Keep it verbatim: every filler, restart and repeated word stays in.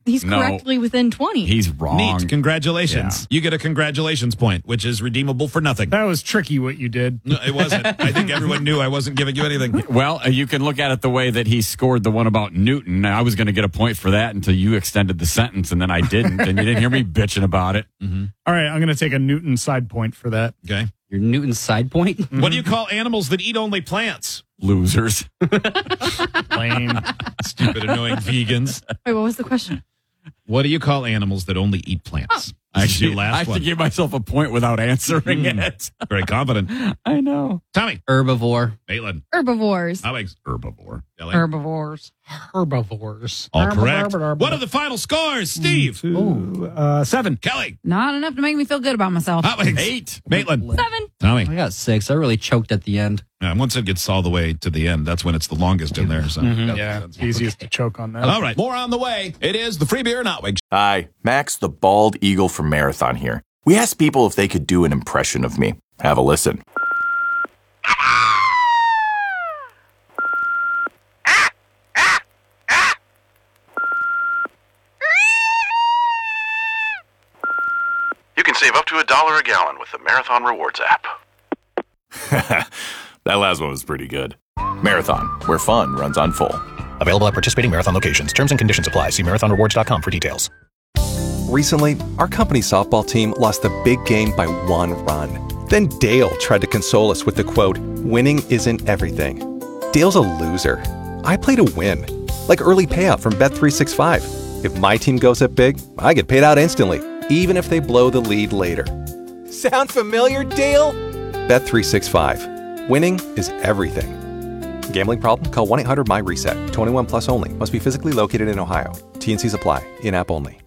He's No. correctly within twenty. He's wrong. Neat. Congratulations. Yeah. You get a congratulations point, which is redeemable for nothing. That was tricky what you did. No, it wasn't. I think everyone knew I wasn't giving you anything. Well, uh, you can look at it the way that he scored the one about Newton. I was going to get a point for that until you extended the sentence, and then I didn't, and you didn't hear me bitching about it. Mm-hmm. All right, I'm going to take a Newton side point for that. Okay. Your Newton side point? Mm-hmm. What do you call animals that eat only plants? Losers. Lame. Stupid, annoying vegans. Wait, what was the question? What do you call animals that only eat plants? I This is your actually, last I have one. to give myself a point without answering Mm. it. Very confident. I know. Tommy. Herbivore. Maitland. Herbivores. Alex. Herbivore. Ellie. Herbivores. Herbivores. All correct. What are the final scores, Steve? Two, uh, seven. Kelly. Not enough to make me feel good about myself. Alex. Eight. Maitland. Seven. Tommy. I got six. I really choked at the end. Yeah, once it gets all the way to the end, that's when it's the longest in there. So Mm-hmm. Yeah, easiest to choke on that. All right. More on the way. It is the Free Beer and Outwig. Hi, Max the Bald Eagle from Marathon here. We asked people if they could do an impression of me. Have a listen. You can save up to a dollar a gallon with the Marathon Rewards app. That last one was pretty good. Marathon, where fun runs on full. Available at participating Marathon locations. Terms and conditions apply. See marathon rewards dot com for details. Recently, our company softball team lost the big game by one run. Then Dale tried to console us with the quote, "Winning isn't everything." Dale's a loser. I play to win. Like early payout from Bet three sixty-five. If my team goes up big, I get paid out instantly, even if they blow the lead later. Sound familiar, Dale? Bet three sixty-five. Winning is everything. Gambling problem? Call one eight hundred M Y RESET. twenty-one plus only. Must be physically located in Ohio. T N Cs apply. In-app only.